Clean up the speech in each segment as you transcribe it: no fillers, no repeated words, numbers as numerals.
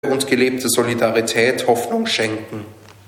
und gelebte Solidarität Hoffnung schenken.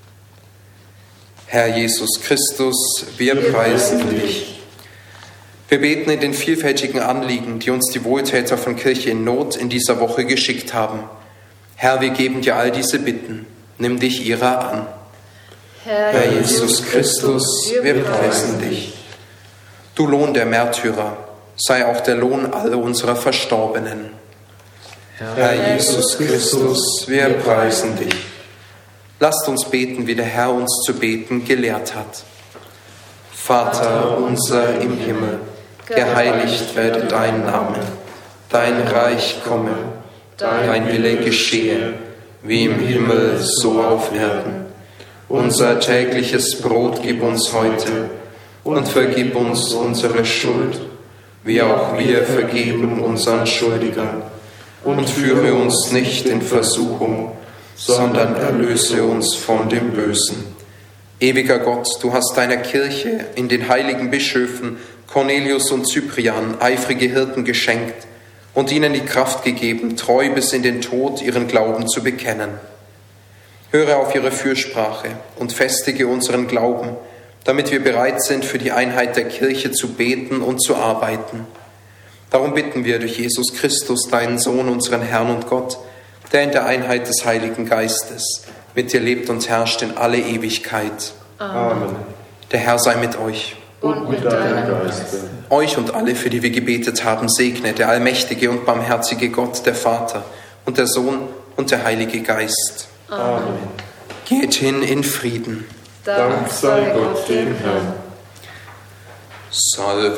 Herr Jesus Christus, wir preisen dich. Wir beten in den vielfältigen Anliegen, die uns die Wohltäter von Kirche in Not in dieser Woche geschickt haben. Herr, wir geben dir all diese Bitten. Nimm dich ihrer an. Herr Jesus Christus, wir preisen dich. Du Lohn der Märtyrer, sei auch der Lohn all unserer Verstorbenen. Herr Jesus Christus, wir preisen dich. Lasst uns beten, wie der Herr uns zu beten gelehrt hat. Vater unser im Himmel, geheiligt werde dein Name. Dein Reich komme, dein Wille geschehe, wie im Himmel, so auf Erden. Unser tägliches Brot gib uns heute und vergib uns unsere Schuld, wie auch wir vergeben unseren Schuldigern. Und führe uns nicht in Versuchung, sondern erlöse uns von dem Bösen. Ewiger Gott, du hast deiner Kirche in den heiligen Bischöfen Cornelius und Cyprian eifrige Hirten geschenkt und ihnen die Kraft gegeben, treu bis in den Tod ihren Glauben zu bekennen. Höre auf ihre Fürsprache und festige unseren Glauben, damit wir bereit sind, für die Einheit der Kirche zu beten und zu arbeiten. Darum bitten wir durch Jesus Christus, deinen Sohn, unseren Herrn und Gott, der in der Einheit des Heiligen Geistes mit dir lebt und herrscht in alle Ewigkeit. Amen. Der Herr sei mit euch. Und mit deinem Geiste. Euch und alle, für die wir gebetet haben, segne der allmächtige und barmherzige Gott, der Vater und der Sohn und der Heilige Geist. Amen. Geht hin in Frieden. Dank sei Gott dem Herrn. Salve